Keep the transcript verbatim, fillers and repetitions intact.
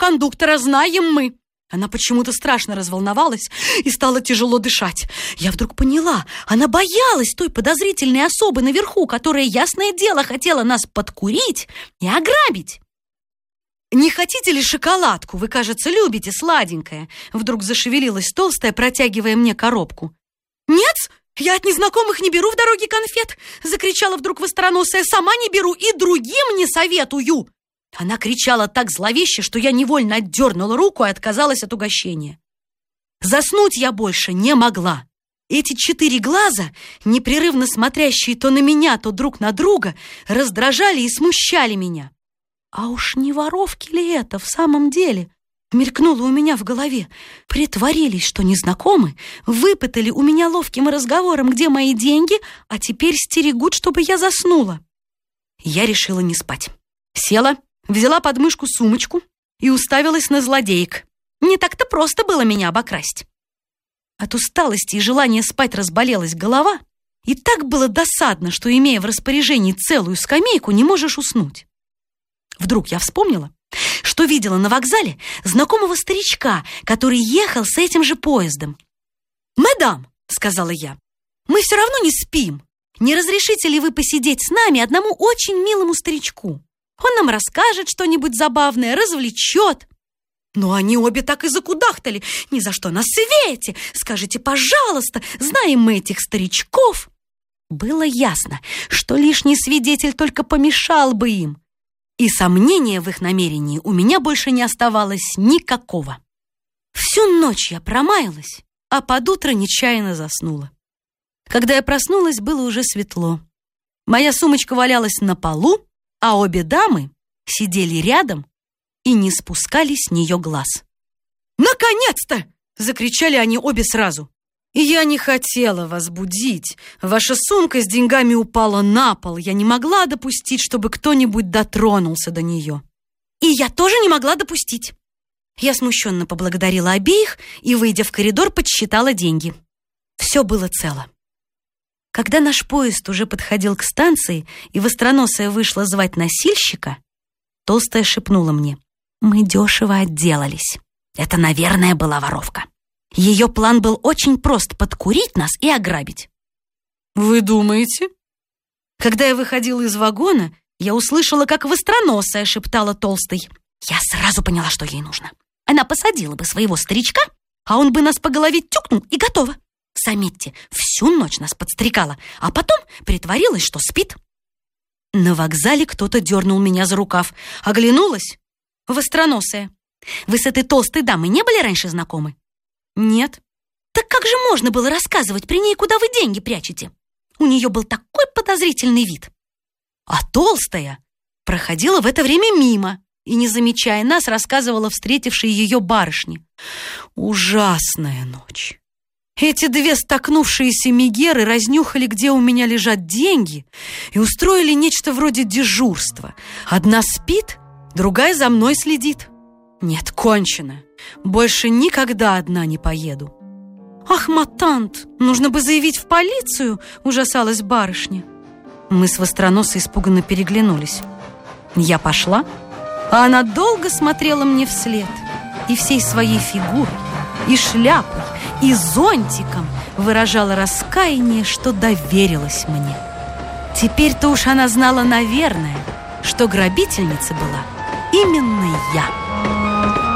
кондуктора, знаем мы». Она почему-то страшно разволновалась и стала тяжело дышать. Я вдруг поняла, она боялась той подозрительной особы наверху, которая, ясное дело, хотела нас подкурить и ограбить. «Не хотите ли шоколадку? Вы, кажется, любите сладенькое». Вдруг зашевелилась толстая, протягивая мне коробку. «Нет, я от незнакомых не беру в дороге конфет», закричала вдруг востроносая. «Сама не беру и другим не советую». Она кричала так зловеще, что я невольно отдернула руку и отказалась от угощения. Заснуть я больше не могла. Эти четыре глаза, непрерывно смотрящие то на меня, то друг на друга, раздражали и смущали меня. А уж не воровки ли это в самом деле? Мелькнуло у меня в голове. Притворились, что незнакомы, выпытали у меня ловким разговором, где мои деньги, а теперь стерегут, чтобы я заснула. Я решила не спать. Села, взяла под мышку сумочку и уставилась на злодеек. Не так-то просто было меня обокрасть. От усталости и желания спать разболелась голова, и так было досадно, что, имея в распоряжении целую скамейку, не можешь уснуть. Вдруг я вспомнила, что видела на вокзале знакомого старичка, который ехал с этим же поездом. «Мадам», — сказала я, — «мы все равно не спим. Не разрешите ли вы посидеть с нами одному очень милому старичку? Он нам расскажет что-нибудь забавное, развлечет». Но они обе так и закудахтали. «Ни за что на свете! Скажите, пожалуйста, знаем мы этих старичков». Было ясно, что лишний свидетель только помешал бы им. И сомнения в их намерении у меня больше не оставалось никакого. Всю ночь я промаялась, а под утро нечаянно заснула. Когда я проснулась, было уже светло. Моя сумочка валялась на полу, а обе дамы сидели рядом и не спускали с нее глаз. «Наконец-то!» — закричали они обе сразу. И я не хотела вас будить. Ваша сумка с деньгами упала на пол. Я не могла допустить, чтобы кто-нибудь дотронулся до нее. И я тоже не могла допустить. Я смущенно поблагодарила обеих и, выйдя в коридор, подсчитала деньги. Все было цело. Когда наш поезд уже подходил к станции, и востроносая вышла звать носильщика, толстая шепнула мне: «Мы дешево отделались. Это, наверное, была воровка. Ее план был очень прост — подкурить нас и ограбить». «Вы думаете?» Когда я выходила из вагона, я услышала, как востроносая шептала толстой. Я сразу поняла, что ей нужно. Она посадила бы своего старичка, а он бы нас по голове тюкнул, и готово. Заметьте, всю ночь нас подстрекала, а потом притворилась, что спит. На вокзале кто-то дернул меня за рукав. Оглянулась. Востроносая. «Вы с этой толстой дамой не были раньше знакомы?» «Нет». «Так как же можно было рассказывать при ней, куда вы деньги прячете? У нее был такой подозрительный вид». А толстая проходила в это время мимо и, не замечая нас, рассказывала встретившей ее барышне. Ужасная ночь. Эти две столкнувшиеся мегеры разнюхали, где у меня лежат деньги, и устроили нечто вроде дежурства. Одна спит, другая за мной следит. Нет, кончено. Больше никогда одна не поеду. «Ах, матант, нужно бы заявить в полицию!» — ужасалась барышня. Мы с востроносой испуганно переглянулись. Я пошла, а она долго смотрела мне вслед и всей своей фигурой, и шляпой, и зонтиком выражала раскаяние, что доверилась мне. Теперь-то уж она знала, наверное, что грабительницей была именно я.